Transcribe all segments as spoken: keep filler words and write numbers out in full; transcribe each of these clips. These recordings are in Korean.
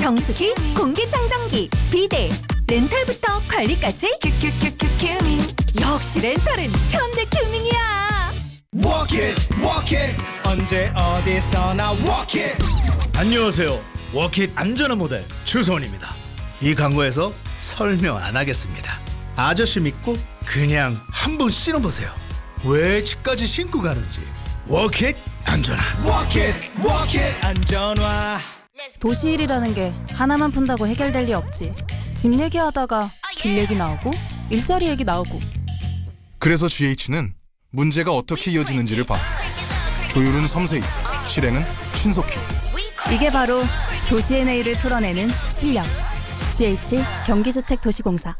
정수기, 공기청정기, 비데, 렌탈부터 관리까지 큐큐큐큐 큐밍. 역시 렌탈은 현대큐밍이야. Walk it, walk it. 언제 어디서나 walk it. 안녕하세요. 워킷 안전한 모델 주소원입니다. 이 광고에서 설명 안 하겠습니다. 아저씨 믿고 그냥 한번 신어보세요. 왜 집까지 신고 가는지. 워킷 안전한. Walk it, walk it. 안전화. 도시일이라는 게 하나만 푼다고 해결될 리 없지. 집 얘기하다가 길 얘기 나오고 일자리 얘기 나오고. 그래서 지에이치는 문제가 어떻게 이어지는지를 봐. 조율은 섬세히, 실행은 신속히. 이게 바로 도시의 내일을 풀어내는 실력. 지에이치 경기주택도시공사.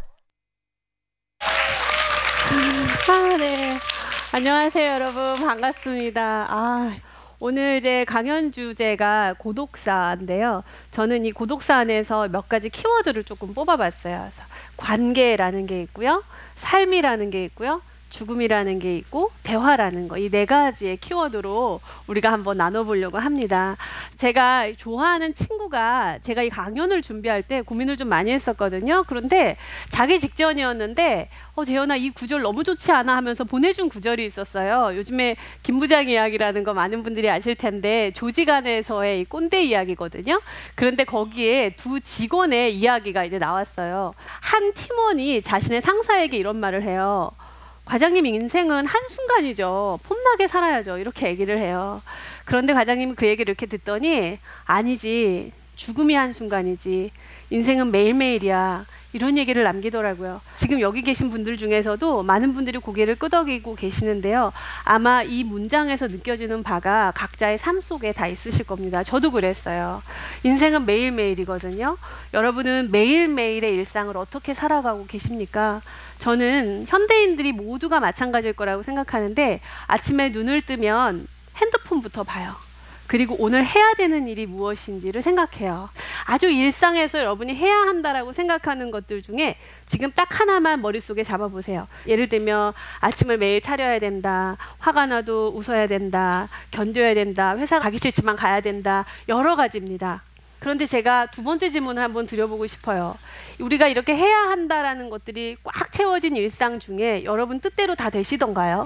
아, 네. 안녕하세요, 여러분. 반갑습니다. 아, 오늘 이제 강연 주제가 고독사인데요. 저는 이 고독사 안에서 몇 가지 키워드를 조금 뽑아봤어요. 그래서 관계라는 게 있고요, 삶이라는 게 있고요, 죽음이라는 게 있고 대화라는 거, 이 네 가지의 키워드로 우리가 한번 나눠보려고 합니다. 제가 좋아하는 친구가 제가 이 강연을 준비할 때 고민을 좀 많이 했었거든요. 그런데 자기 직전이었는데 어, 재현아 이 구절 너무 좋지 않아 하면서 보내준 구절이 있었어요. 요즘에 김 부장 이야기라는 거 많은 분들이 아실 텐데 조직 안에서의 이 꼰대 이야기거든요. 그런데 거기에 두 직원의 이야기가 이제 나왔어요. 한 팀원이 자신의 상사에게 이런 말을 해요. 과장님 인생은 한순간이죠. 폼나게 살아야죠. 이렇게 얘기를 해요. 그런데 과장님은 그 얘기를 이렇게 듣더니 아니지. 죽음이 한순간이지. 인생은 매일매일이야. 이런 얘기를 남기더라고요. 지금 여기 계신 분들 중에서도 많은 분들이 고개를 끄덕이고 계시는데요. 아마 이 문장에서 느껴지는 바가 각자의 삶 속에 다 있으실 겁니다. 저도 그랬어요. 인생은 매일매일이거든요. 여러분은 매일매일의 일상을 어떻게 살아가고 계십니까? 저는 현대인들이 모두가 마찬가지일 거라고 생각하는데 아침에 눈을 뜨면 핸드폰부터 봐요. 그리고 오늘 해야 되는 일이 무엇인지를 생각해요. 아주 일상에서 여러분이 해야 한다라고 생각하는 것들 중에 지금 딱 하나만 머릿속에 잡아보세요. 예를 들면 아침을 매일 차려야 된다. 화가 나도 웃어야 된다. 견뎌야 된다. 회사 가기 싫지만 가야 된다. 여러 가지입니다. 그런데 제가 두 번째 질문을 한번 드려보고 싶어요. 우리가 이렇게 해야 한다라는 것들이 꽉 채워진 일상 중에 여러분 뜻대로 다 되시던가요?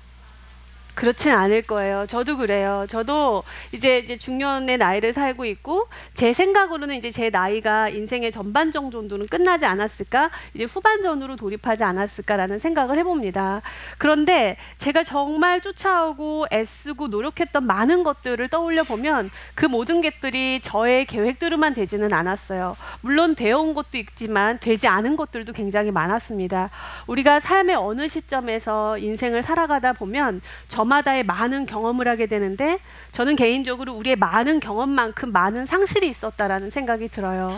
그렇진 않을 거예요. 저도 그래요. 저도 이제, 이제 중년의 나이를 살고 있고 제 생각으로는 이제 제 나이가 인생의 전반정 정도는 끝나지 않았을까? 이제 후반전으로 돌입하지 않았을까라는 생각을 해봅니다. 그런데 제가 정말 쫓아오고 애쓰고 노력했던 많은 것들을 떠올려 보면 그 모든 것들이 저의 계획대로만 되지는 않았어요. 물론 되어온 것도 있지만 되지 않은 것들도 굉장히 많았습니다. 우리가 삶의 어느 시점에서 인생을 살아가다 보면 저마다의 많은 경험을 하게 되는데 저는 개인적으로 우리의 많은 경험만큼 많은 상실이 있었다라는 생각이 들어요.